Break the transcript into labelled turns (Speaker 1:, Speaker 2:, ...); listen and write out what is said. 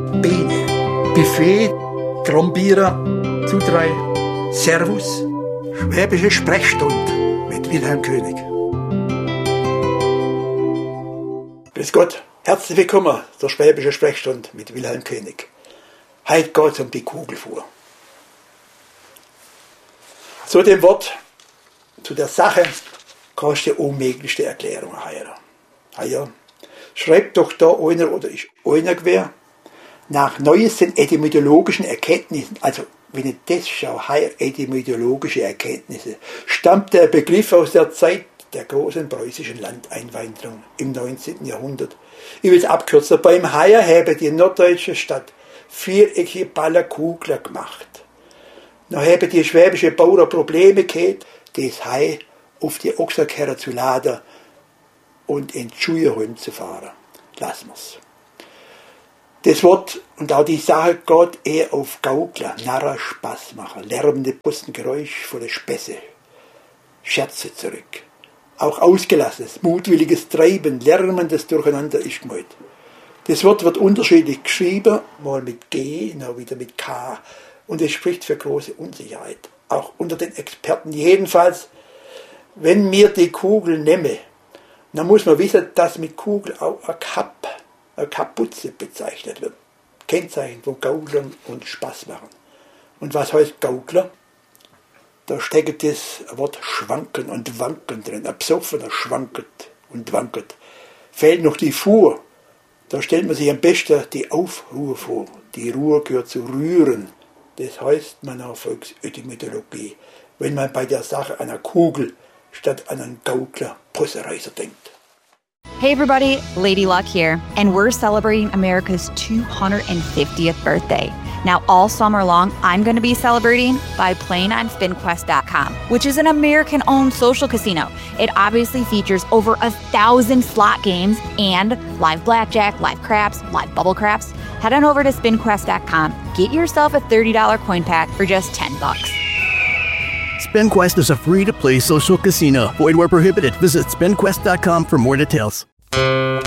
Speaker 1: Biene, Buffet, Trombierer, Zudrei, Servus, Schwäbische Sprechstunde mit Wilhelm König. Grüß Gott, herzlich willkommen zur Schwäbische Sprechstunde mit Wilhelm König. Heute geht es um die Kugelfuhr. Zu dem Wort, zu der Sache, kannst du die unmöglichste Erklärung heiren. Ja, schreibt doch da einer oder ist einer gewesen, nach neuesten etymologischen Erkenntnissen, also wenn ich das schaue, etymologische Erkenntnisse, stammt der Begriff aus der Zeit der großen preußischen Landeinwanderung im 19. Jahrhundert. Ich will es abkürzen. Beim Haier habe die norddeutsche Stadt viereckige Ballerkugler gemacht. Dann haben die schwäbische Bauern Probleme gehabt, das Hai auf die Ochserkerre zu laden und in Schuheholm zu fahren. Lassen wir's. Das Wort und auch die Sache geht eher auf Gaukler, Narrer, Spaß machen, lärmende Postengeräusch voller Späße, Scherze zurück. Auch ausgelassenes, mutwilliges Treiben, lärmendes Durcheinander ist gemeint. Das Wort wird unterschiedlich geschrieben, mal mit G, dann wieder mit K, und es spricht für große Unsicherheit. Auch unter den Experten jedenfalls, wenn mir die Kugel nehme, dann muss man wissen, dass mit Kugel auch eine Kapuze bezeichnet wird. Kennzeichen von Gauklern und Spaß machen. Und was heißt Gaukler? Da steckt das Wort schwanken und wanken drin. Ein Besoffener schwankt und wankelt. Fehlt noch die Fuhr. Da stellt man sich am besten die Aufruhr vor. Die Ruhr gehört zu rühren. Das heißt man auf Volksetymologie, wenn man bei der Sache einer Kugel statt an einen Gaukler Possereiser denkt.
Speaker 2: Hey everybody, Lady Luck here, and we're celebrating America's 250th birthday. Now all summer long, I'm going to be celebrating by playing on SpinQuest.com, which is an American-owned social casino. It obviously features over 1,000 slot games and live blackjack, live craps, live bubble craps. Head on over to SpinQuest.com, get yourself a $30 coin pack for just $10.
Speaker 3: SpinQuest is a free-to-play social casino. Void where prohibited. Visit SpinQuest.com for more details.